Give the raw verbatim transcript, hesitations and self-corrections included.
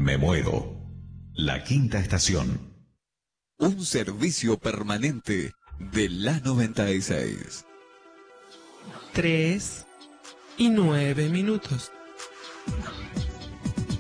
Me muero. La quinta estación. Un servicio permanente de la noventa y seis. Tres y nueve minutos.